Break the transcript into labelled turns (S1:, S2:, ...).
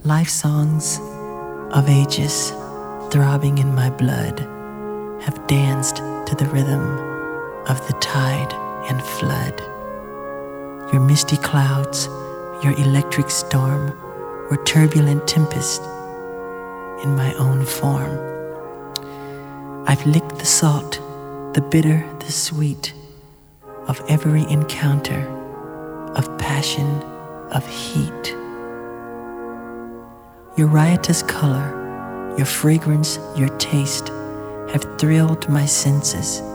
S1: Life songs of ages throbbing in my blood have danced to the rhythm of the tide and flood. Your misty clouds, your electric storm, were turbulent tempest in my own form. I've licked the salt, the bitter, the sweet of every encounter of passion, of heat. Your riotous color, your fragrance, your taste have thrilled my senses